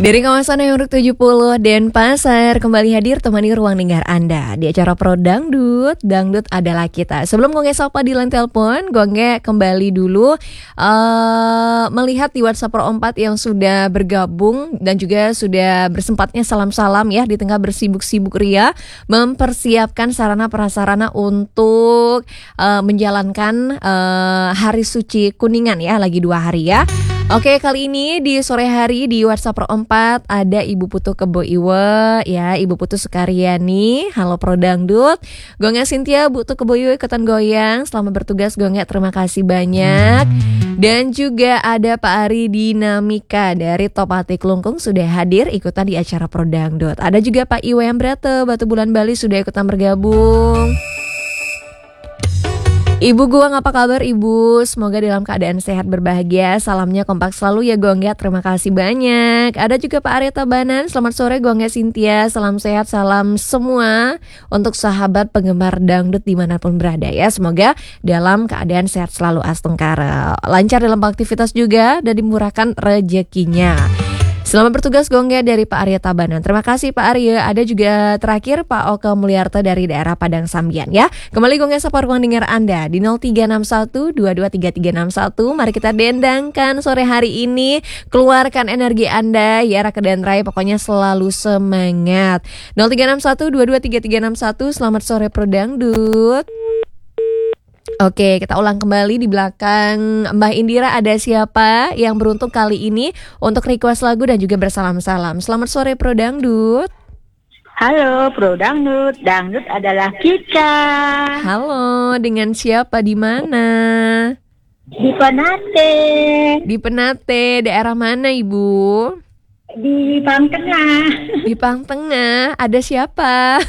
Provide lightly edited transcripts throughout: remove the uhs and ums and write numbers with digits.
Dari kawasan Nomor 70 Denpasar kembali hadir temani ruang dengar Anda di acara Pro Dangdut, Dangdut adalah kita. Sebelum Gonge sapa di line telepon, Gonge kembali dulu melihat di WhatsApp Pro 4 yang sudah bergabung dan juga sudah bersempatnya salam-salam ya di tengah bersibuk-sibuk ria mempersiapkan sarana prasarana untuk menjalankan hari suci Kuningan ya, lagi 2 hari ya. Oke, kali ini di sore hari di WhatsApp Pro 4 ada Ibu Putu Kebo Iwe ya, Ibu Putu Sukaryani. Halo Pro Dangdut. Gonge Cynthia, Putu Kebo Iwe ikutan goyang. Selamat bertugas Gonge, terima kasih banyak. Dan juga ada Pak Ari Dinamika dari Topati Klungkung sudah hadir ikutan di acara Pro Dangdut. Ada juga Pak Iwe Ambrate Batu Bulan Bali sudah ikutan bergabung. Ibu Guang, apa kabar Ibu? Semoga dalam keadaan sehat berbahagia. Salamnya kompak selalu ya Gonge, terima kasih banyak. Ada juga Pak Arya Tabanan. Selamat sore Gonge Cynthia. Salam sehat, salam semua untuk sahabat penggemar dangdut dimanapun berada ya. Semoga dalam keadaan sehat selalu astengkara, lancar dalam aktivitas juga dan dimurahkan rezekinya. Selamat bertugas Gonge dari Pak Arya Tabanan. Terima kasih Pak Arya. Ada juga terakhir Pak Oke Mulyarto dari daerah Padang Sambian ya. Kembali Gonge sapa ruang dengar Anda di 0361223361. Mari kita dendangkan sore hari ini. Keluarkan energi Anda ya Raka dan Rai. Pokoknya selalu semangat. 0361223361. Selamat sore Pro Dangdut. Oke, kita ulang kembali di belakang Mbah Indira. Ada siapa yang beruntung kali ini untuk request lagu dan juga bersalam-salam. Selamat sore Pro Dangdut. Halo Pro Dangdut, Dangdut adalah kita. Halo, dengan siapa di mana? Di Penate. Di Penate, daerah mana Ibu? Di Pangtengah. Di Pangtengah, ada siapa?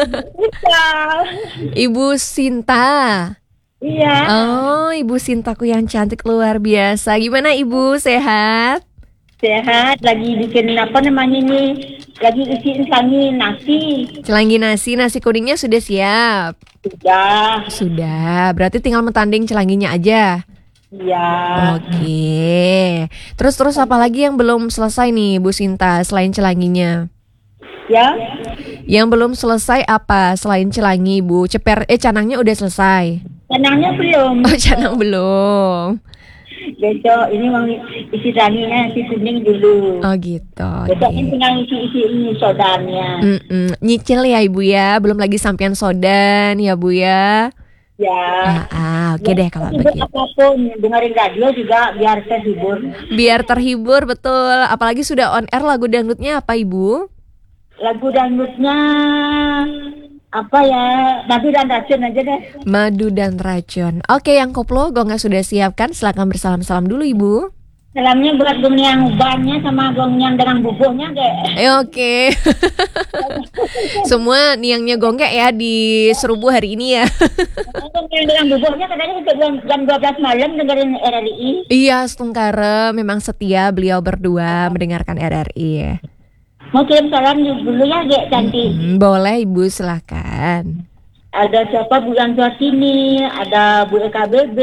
Ibu Sinta. Iya. Oh, Ibu Sintaku yang cantik luar biasa. Gimana Ibu, sehat? Sehat, lagi bikin apa namanya nih? Lagi isiin nasi. Celangi nasi kuningnya sudah siap? Sudah, berarti tinggal mentanding celanginya aja? Iya. Oke. Terus apa lagi yang belum selesai nih Bu Sinta selain celanginya? Ya. Yang belum selesai apa selain celangi Bu? Canangnya udah selesai? Canangnya belum. Oh, canang belum. Besok ini mau isi celanginya nanti kuning dulu. Oh gitu. Besok ini tinggal isi ini sodannya. Nyicil ya Ibu ya, belum lagi sampean sodan ya Bu ya. Ya. Oke deh kalau begitu. Apapun dengerin radio juga biar terhibur. Biar terhibur, betul. Apalagi sudah on air lagu dangdutnya apa Ibu? Lagu dangdutnya apa ya? Madu dan racun aja deh. Madu dan racun. Oke, yang koplo Gonga sudah siapkan. Silakan bersalam-salam dulu Ibu. Salamnya buat gong yang ubannya sama gong yang dengan bubuhnya deh. Oke. Semua niangnya Gonge ya di Serubu hari ini ya. Gong yang dengan bubuhnya katanya jam 12 malam dengerin RRI. Iya, Stungkare memang setia beliau berdua mendengarkan RRI. Mau kirim salam dulu ya Dek cantik. Boleh Ibu, silakan. Ada siapa Bu yang sini, ada Bu EKBB,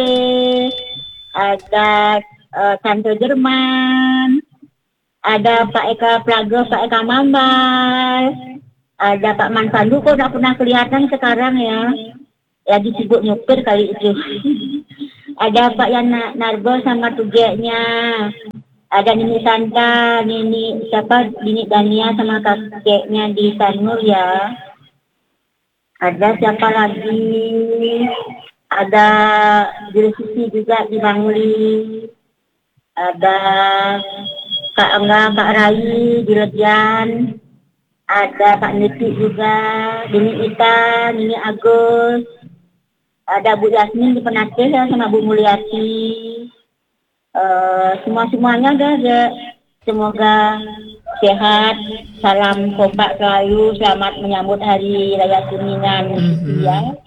ada Tante Jerman, ada Pak Eka Plago, Pak Eka Mambal, ada Pak Mansandu kok udah pernah kelihatan sekarang ya, lagi sibuk nyupir kali itu. Ada Pak Yan Narbo sama tugeknya, ada Nini Santa, Nini Dania sama kakeknya di Sanur ya. Ada siapa lagi? Ada Dirisusi juga di Bangli. Ada Kak Angga, Kak Rai di Ledian. Ada Pak Niti juga, Dini Ita, Nini Agus. Ada Bu Yasmin di Penate ya, sama Bu Mulyati. Semuanya ada. Semoga sehat, salam kompak selalu, selamat menyambut Hari Raya Kuningan ya.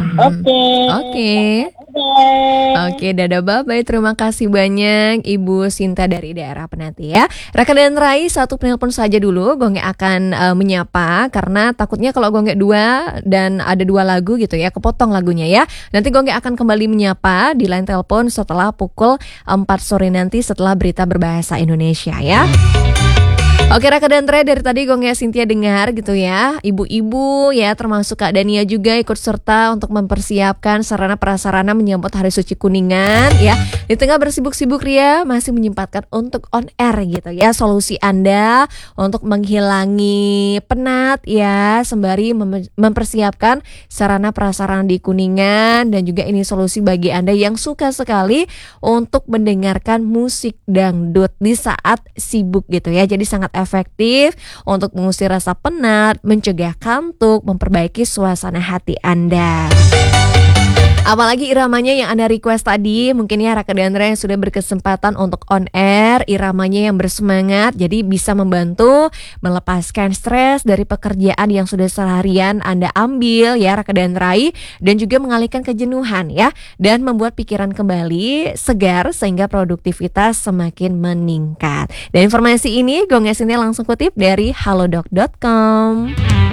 Oke, dadah bye-bye. Terima kasih banyak Ibu Sinta dari daerah Penati ya. Raka dan Rai, satu penelpon saja dulu. Gonge akan menyapa karena takutnya kalau Gonge 2 dan ada 2 lagu gitu ya, kepotong lagunya ya. Nanti Gonge akan kembali menyapa di line telepon setelah pukul 4 sore nanti setelah berita berbahasa Indonesia ya. Oke Raka dan Tre, dari tadi Gongnya Cynthia dengar gitu ya, ibu-ibu ya termasuk Kak Dania juga ikut serta untuk mempersiapkan sarana prasarana menyambut Hari Suci Kuningan ya. Di tengah bersibuk-sibuk ria masih menyempatkan untuk on air gitu ya, solusi Anda untuk menghilangi penat ya, sembari mempersiapkan sarana prasarana di Kuningan. Dan juga ini solusi bagi Anda yang suka sekali untuk mendengarkan musik dangdut di saat sibuk gitu ya. Jadi sangat efektif untuk mengusir rasa penat, mencegah kantuk, memperbaiki suasana hati Anda. Apalagi iramanya yang Anda request tadi, mungkin ya Raka dan Andra yang sudah berkesempatan untuk on air, iramanya yang bersemangat, jadi bisa membantu melepaskan stres dari pekerjaan yang sudah seharian Anda ambil ya Raka dan Rai, dan juga mengalihkan kejenuhan ya, dan membuat pikiran kembali segar sehingga produktivitas semakin meningkat. Dan informasi ini Gongnya Sini langsung kutip dari halodoc.com.